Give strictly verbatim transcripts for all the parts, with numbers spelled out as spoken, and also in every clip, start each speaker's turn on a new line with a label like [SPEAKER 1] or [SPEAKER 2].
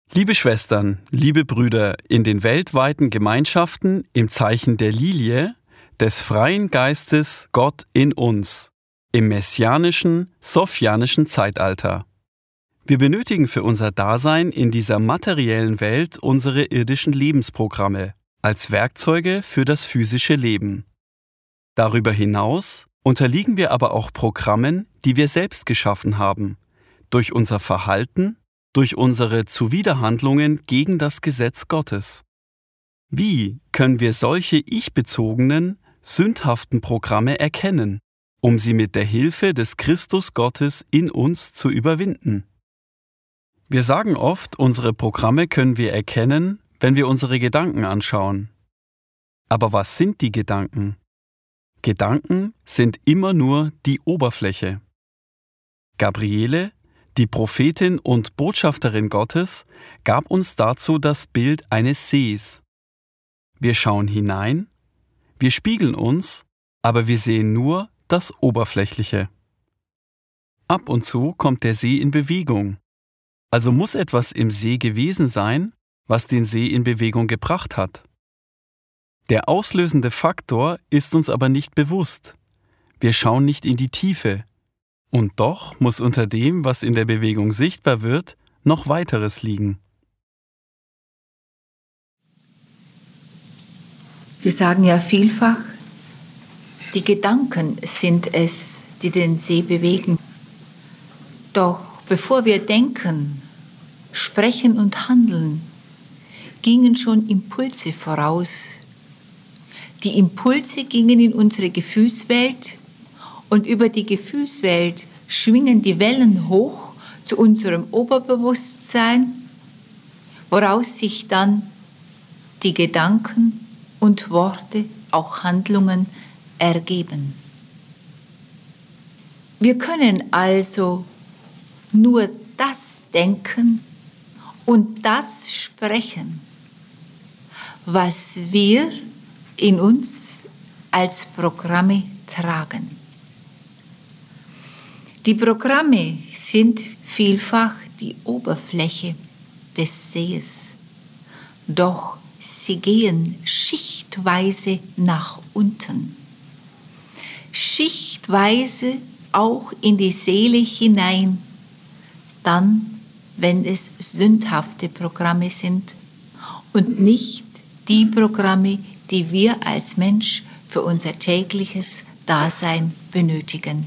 [SPEAKER 1] Liebe Schwestern, liebe Brüder, in den weltweiten Gemeinschaften im Zeichen der Lilie, des freien Geistes Gott in uns, im messianischen, sophianischen Zeitalter. Wir benötigen für unser Dasein in dieser materiellen Welt unsere irdischen Lebensprogramme als Werkzeuge für das physische Leben. Darüber hinaus unterliegen wir aber auch Programmen, die wir selbst geschaffen haben, durch unser Verhalten, durch unsere Zuwiderhandlungen gegen das Gesetz Gottes. Wie können wir solche ich-bezogenen, sündhaften Programme erkennen, um sie mit der Hilfe des Christus Gottes in uns zu überwinden? Wir sagen oft, unsere Programme können wir erkennen, wenn wir unsere Gedanken anschauen. Aber was sind die Gedanken? Gedanken sind immer nur die Oberfläche. Gabriele, die Prophetin und Botschafterin Gottes, gab uns dazu das Bild eines Sees. Wir schauen hinein, wir spiegeln uns, aber wir sehen nur das Oberflächliche. Ab und zu kommt der See in Bewegung. Also muss etwas im See gewesen sein, was den See in Bewegung gebracht hat. Der auslösende Faktor ist uns aber nicht bewusst. Wir schauen nicht in die Tiefe. Und doch muss unter dem, was in der Bewegung sichtbar wird, noch weiteres liegen.
[SPEAKER 2] Wir sagen ja vielfach, die Gedanken sind es, die den See bewegen. Doch bevor wir denken, sprechen und handeln, gingen schon Impulse voraus. Die Impulse gingen in unsere Gefühlswelt und über die Gefühlswelt schwingen die Wellen hoch zu unserem Oberbewusstsein, woraus sich dann die Gedanken und Worte, auch Handlungen, ergeben. Wir können also nur das denken und das sprechen, was wir in uns als Programme tragen. Die Programme sind vielfach die Oberfläche des Sees, doch sie gehen schichtweise nach unten, schichtweise auch in die Seele hinein, dann, wenn es sündhafte Programme sind und nicht die Programme, die wir als Mensch für unser tägliches Dasein benötigen.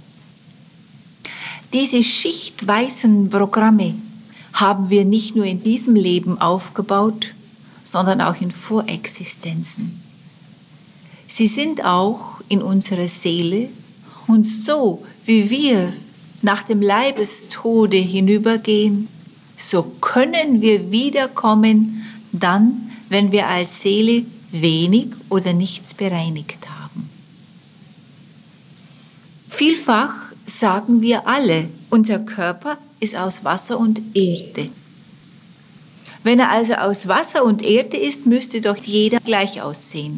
[SPEAKER 2] Diese schichtweisen Programme haben wir nicht nur in diesem Leben aufgebaut, sondern auch in Vorexistenzen. Sie sind auch in unserer Seele und so wie wir nach dem Leibestode hinübergehen, so können wir wiederkommen, dann, wenn wir als Seele wenig oder nichts bereinigt haben. Vielfach sagen wir alle, unser Körper ist aus Wasser und Erde. Wenn er also aus Wasser und Erde ist, müsste doch jeder gleich aussehen.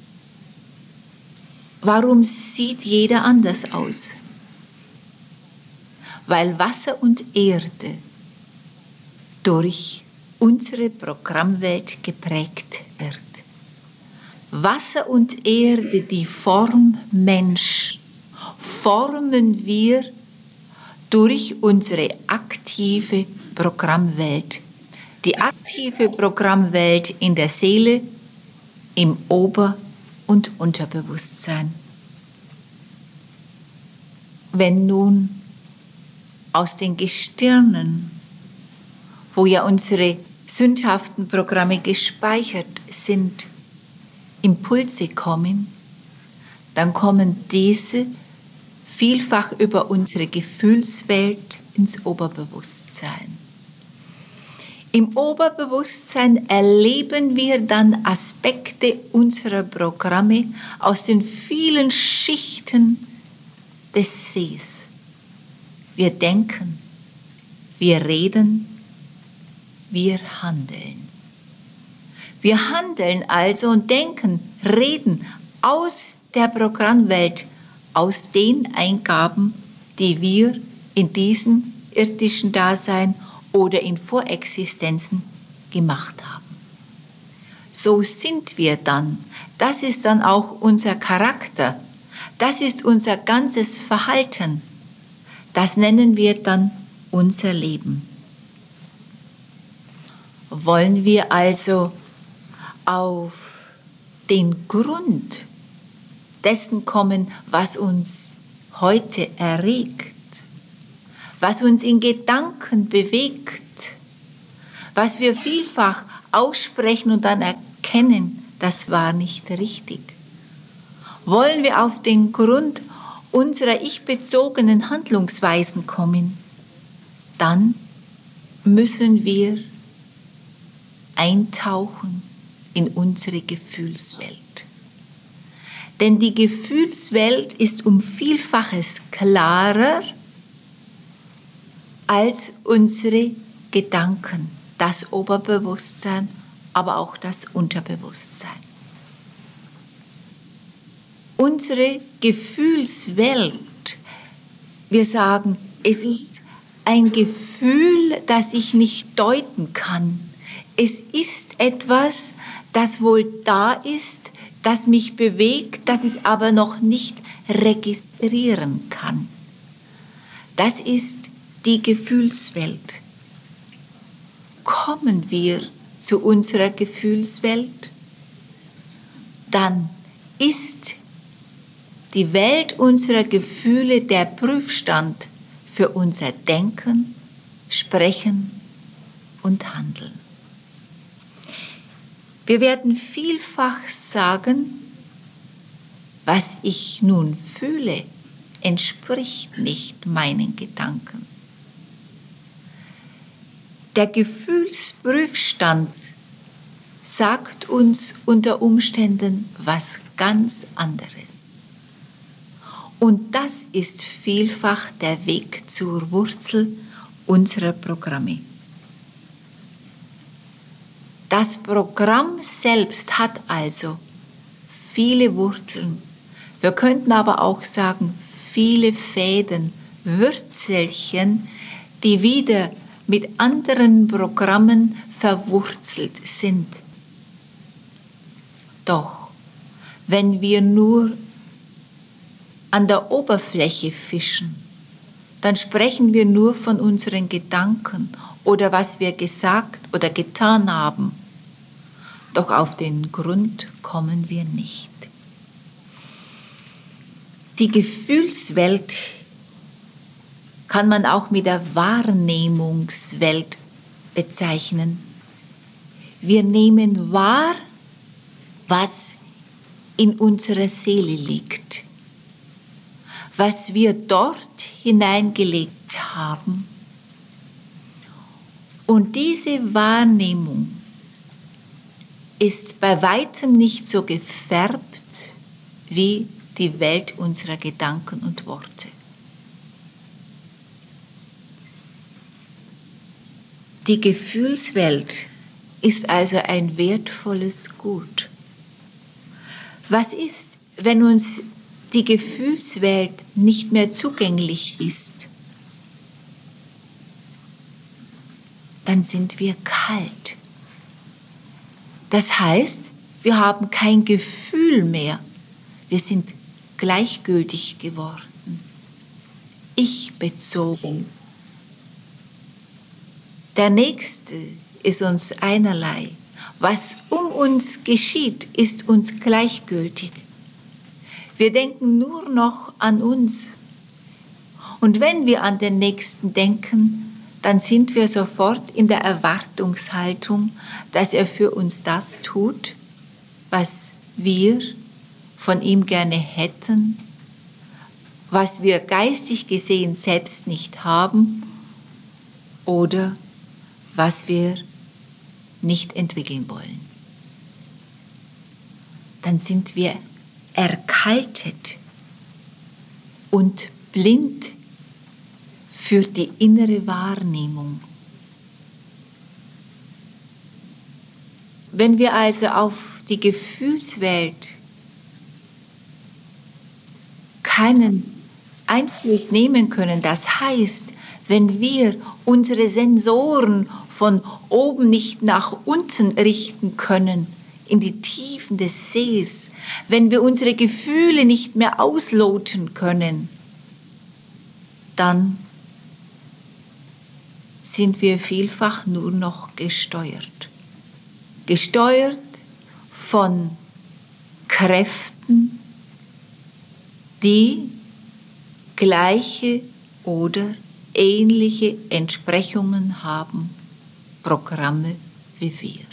[SPEAKER 2] Warum sieht jeder anders aus? Weil Wasser und Erde durch unsere Programmwelt geprägt wird. Wasser und Erde, die Form Mensch, formen wir durch unsere aktive Programmwelt. Die aktive Programmwelt in der Seele, im Ober- und Unterbewusstsein. Wenn nun aus den Gestirnen, wo ja unsere sündhaften Programme gespeichert sind, Impulse kommen, dann kommen diese vielfach über unsere Gefühlswelt ins Oberbewusstsein. Im Oberbewusstsein erleben wir dann Aspekte unserer Programme aus den vielen Schichten des Sees. Wir denken, wir reden, wir handeln. Wir handeln also und denken, reden aus der Programmwelt, aus den Eingaben, die wir in diesem irdischen Dasein oder in Vorexistenzen gemacht haben. So sind wir dann. Das ist dann auch unser Charakter. Das ist unser ganzes Verhalten. Das nennen wir dann unser Leben. Wollen wir also auf den Grund dessen kommen, was uns heute erregt, was uns in Gedanken bewegt, was wir vielfach aussprechen und dann erkennen, das war nicht richtig. Wollen wir auf den Grund unserer ich-bezogenen Handlungsweisen kommen, dann müssen wir eintauchen in unsere Gefühlswelt. Denn die Gefühlswelt ist um Vielfaches klarer als unsere Gedanken, das Oberbewusstsein, aber auch das Unterbewusstsein. Unsere Gefühlswelt, wir sagen, es ist ein Gefühl, das ich nicht deuten kann. Es ist etwas, das wohl da ist, das mich bewegt, das ich aber noch nicht registrieren kann. Das ist die Gefühlswelt. Kommen wir zu unserer Gefühlswelt, dann ist die Welt unserer Gefühle der Prüfstand für unser Denken, Sprechen und Handeln. Wir werden vielfach sagen, was ich nun fühle, entspricht nicht meinen Gedanken. Der Gefühlsprüfstand sagt uns unter Umständen was ganz anderes. Und das ist vielfach der Weg zur Wurzel unserer Programme. Das Programm selbst hat also viele Wurzeln. Wir könnten aber auch sagen, viele Fäden, Würzelchen, die wieder mit anderen Programmen verwurzelt sind. Doch wenn wir nur an der Oberfläche fischen, dann sprechen wir nur von unseren Gedanken oder was wir gesagt oder getan haben. Doch auf den Grund kommen wir nicht. Die Gefühlswelt kann man auch mit der Wahrnehmungswelt bezeichnen. Wir nehmen wahr, was in unserer Seele liegt, was wir dort hineingelegt haben. Und diese Wahrnehmung ist bei weitem nicht so gefärbt wie die Welt unserer Gedanken und Worte. Die Gefühlswelt ist also ein wertvolles Gut. Was ist, wenn uns die Gefühlswelt nicht mehr zugänglich ist? Dann sind wir kalt. Das heißt, wir haben kein Gefühl mehr. Wir sind gleichgültig geworden. Ich bezogen. Der Nächste ist uns einerlei. Was um uns geschieht, ist uns gleichgültig. Wir denken nur noch an uns. Und wenn wir an den Nächsten denken, dann sind wir sofort in der Erwartungshaltung, dass er für uns das tut, was wir von ihm gerne hätten, was wir geistig gesehen selbst nicht haben oder was wir nicht entwickeln wollen. Dann sind wir erkaltet und blind für die innere Wahrnehmung. Wenn wir also auf die Gefühlswelt keinen Einfluss nehmen können, das heißt, wenn wir unsere Sensoren von oben nicht nach unten richten können, in die Tiefen des Sees, wenn wir unsere Gefühle nicht mehr ausloten können, dann sind wir vielfach nur noch gesteuert. Gesteuert von Kräften, die gleiche oder ähnliche Entsprechungen haben, Programme wie wir.